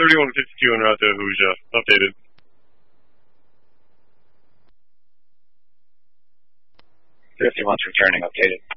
31 to 52 en route to Ahuja. Updated. Fifty-one's returning, updated.